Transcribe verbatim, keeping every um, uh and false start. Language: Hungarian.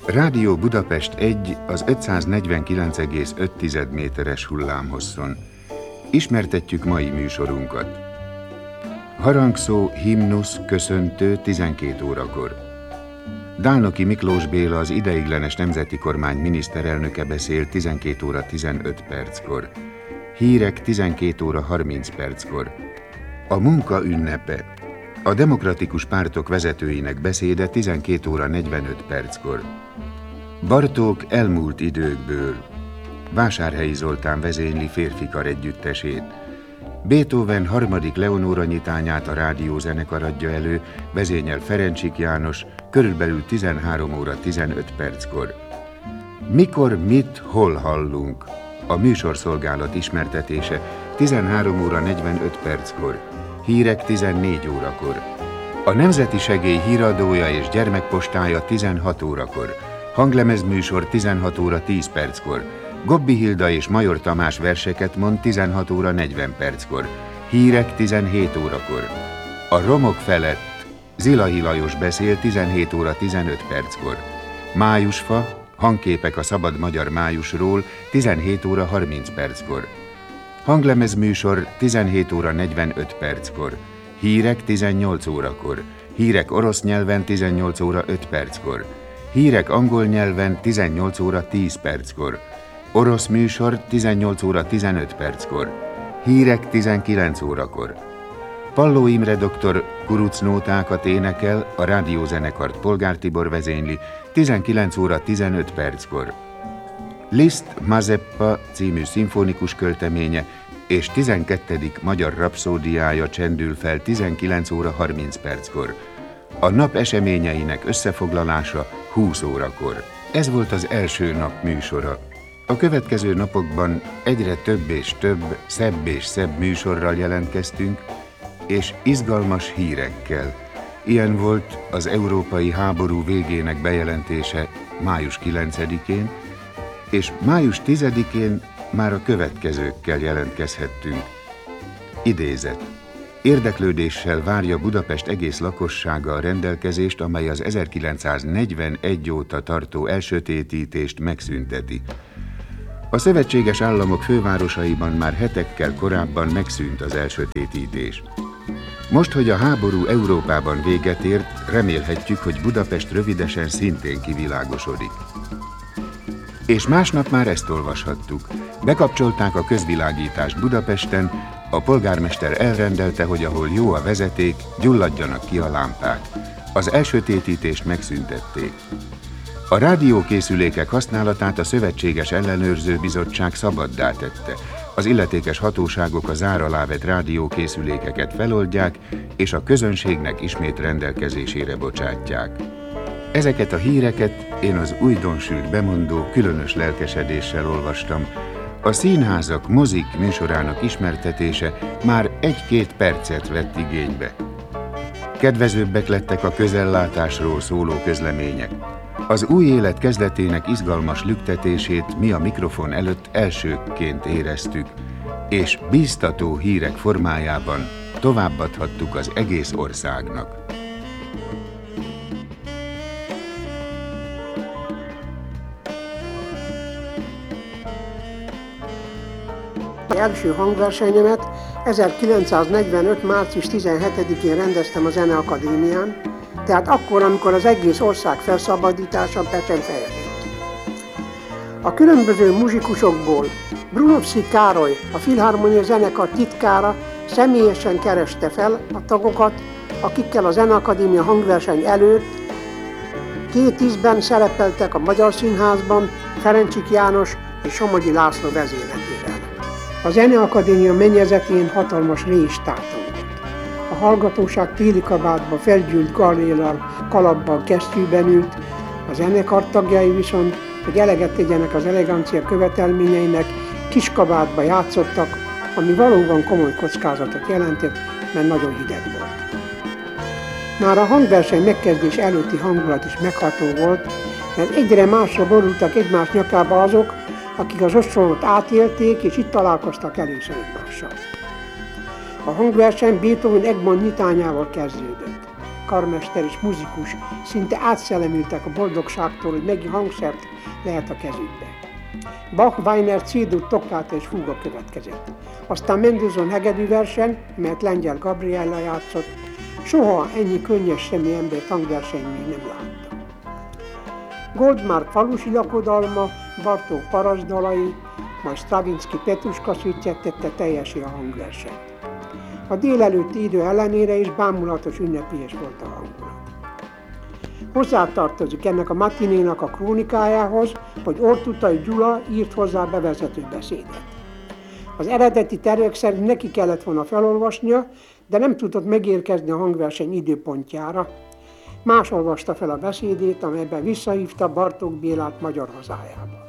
Rádió Budapest egy az ötszáznegyvenkilenc egész öt méteres hullámhosszon. Ismertetjük mai műsorunkat. Harangszó, himnusz, köszöntő tizenkét órakor. Dálnoki Miklós Béla, az ideiglenes nemzeti kormány miniszterelnöke beszél tizenkét óra tizenöt perckor. Hírek tizenkét óra harminc perckor. A munka ünnepe. A demokratikus pártok vezetőinek beszéde tizenkét óra negyvenöt perckor. Bartók elmúlt időkből. Vásárhelyi Zoltán vezényli férfikar együttesét. Beethoven harmadik Leonóra nyitányát a rádiózenekar adja elő, vezényel Ferencsik János, körülbelül tizenhárom óra tizenöt perckor. Mikor, mit, hol hallunk? A műsorszolgálat ismertetése tizenhárom óra negyvenöt perckor. Hírek tizennégy órakor. A Nemzeti Segély híradója és gyermekpostája tizenhat órakor. Hanglemezműsor tizenhat óra tíz perckor. Gobbi Hilda és Major Tamás verseket mond tizenhat óra negyven perckor. Hírek tizenhét órakor. A romok felett Zilahi Lajos beszél tizenhét óra tizenöt perckor. Májusfa, hangképek a szabad magyar májusról tizenhét óra harminc perckor. Hanglemezműsor tizenhét óra negyvenöt perckor. Hírek tizennyolc órakor. Hírek orosz nyelven tizennyolc óra öt perckor. Hírek angol nyelven tizennyolc óra tíz perckor. Orosz műsor tizennyolc óra tizenöt perckor. Hírek tizenkilenc órakor. Palló Imre doktor kurucnótákat énekel, a rádiózenekart Polgár Tibor vezényli tizenkilenc óra tizenöt perckor. Liszt Mazeppa című szimfonikus költeménye és tizenkettedik magyar rapszódiája csendül fel tizenkilenc óra harminc perckor. A nap eseményeinek összefoglalása húsz órakor. Ez volt az első nap műsora. A következő napokban egyre több és több, szebb és szebb műsorral jelentkeztünk, és izgalmas hírekkel. Ilyen volt az európai háború végének bejelentése május kilencedikén, és május tizedikén már a következőkkel jelentkezhettünk. Idézet. Érdeklődéssel várja Budapest egész lakossága a rendelkezést, amely az ezerkilencszáznegyvenegy óta tartó elsötétítést megszünteti. A szövetséges államok fővárosaiban már hetekkel korábban megszűnt az elsötétítés. Most, hogy a háború Európában véget ért, remélhetjük, hogy Budapest rövidesen szintén kivilágosodik. És másnap már ezt olvashattuk. Bekapcsolták a közvilágítást Budapesten, a polgármester elrendelte, hogy ahol jó a vezeték, gyulladjanak ki a lámpák. Az elsötétítést megszüntették. A rádiókészülékek használatát a Szövetséges Ellenőrző Bizottság szabaddá tette. Az illetékes hatóságok a zár alá vett rádiókészülékeket feloldják, és a közönségnek ismét rendelkezésére bocsátják. Ezeket a híreket én az újdonsült bemondó különös lelkesedéssel olvastam. A színházak, mozik műsorának ismertetése már egy-két percet vett igénybe. Kedvezőbbek lettek a közellátásról szóló közlemények. Az új élet kezdetének izgalmas lüktetését mi a mikrofon előtt elsőkként éreztük, és bíztató hírek formájában továbbadhattuk az egész országnak. Az első hangversenyemet ezerkilencszáznegyvenöt. március tizenhetedikén rendeztem a Zeneakadémián, tehát akkor, amikor az egész ország felszabadítása Pecsen fejezett. A különböző muzsikusokból Brunovszky Károly, a Filharmonia zenekar titkára személyesen kereste fel a tagokat, akikkel a Zeneakadémia hangverseny előtt két ízben szerepeltek a Magyar Színházban Ferencsik János és Somogyi László vezényletével. A Zeneakadémia mennyezetén hatalmas rés tátongott. A hallgatóság téli kabátba felgyűlt galléllal, kalapban, kesztyűben ült, a zenekar tagjai viszont, hogy eleget tegyenek az elegancia követelményeinek, kis kabátba játszottak, ami valóban komoly kockázatot jelentett, mert nagyon hideg volt. Már a hangverseny megkezdés előtti hangulat is megható volt, mert egyre másra borultak egymás nyakába azok, akik az ostronot átélték, és itt találkoztak először egymással. A hangverseny Beethoven Egmont nyitányával kezdődött. karmester és muzsikus szinte átszellemültek a boldogságtól, hogy megint hangszert lehet a kezükbe. Bach, Weiner, C-dur, toccata és fúga következett. Aztán Mendelssohn hegedűverseny, melyet Lengyel Gabriella játszott, soha ennyi könnyes személy embert hangversenyt még nem láttam. Goldmark falusi lakodalma, Bartók parasztdalai, majd Stravinsky Petruska szüccentette teljesen a hangversenyt. A délelőtti idő ellenére is bámulatos ünnepélyes volt a hangulat. Hozzátartozik ennek a matinénak a krónikájához, hogy Ortutai Gyula írt hozzá bevezető beszédet. Az eredeti tervek szerint neki kellett volna felolvasnia, de nem tudott megérkezni a hangverseny időpontjára. Más olvasta fel a beszédét, amelyben visszahívta Bartók Bélát magyar hazájába.